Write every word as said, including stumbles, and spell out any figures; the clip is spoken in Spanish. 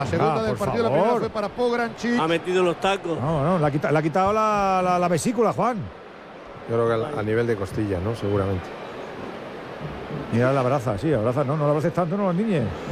La segunda Ah, del por partido, la primera favor. fue para Pogranchik. Ha metido los tacos. No, no, le ha quitado, le ha quitado la, la, la vesícula, Juan. Yo creo que a, a nivel de costilla, ¿no? Seguramente. Mira, la abraza, sí, abraza, no, no la abraces tanto, no, las niñas.